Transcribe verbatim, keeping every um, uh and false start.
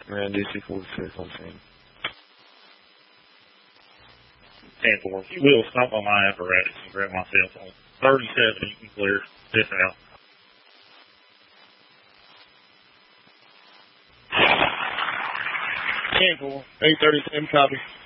Around D C forty-six on scene. ten four. If you will, stop on my apparatus and grab my cell phone. thirty-seven, you can clear this out. ten four. eight thirty-seven, copy.